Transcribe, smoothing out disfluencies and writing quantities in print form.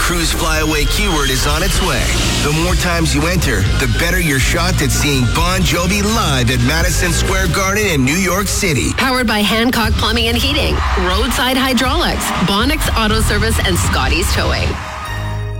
Cruise Flyaway keyword is on its way. The more times you enter, the better your shot at seeing Bon Jovi live at Madison Square Garden in New York City. Powered by Hancock Plumbing and Heating, Roadside Hydraulics, Bonix Auto Service, and Scotty's Towing.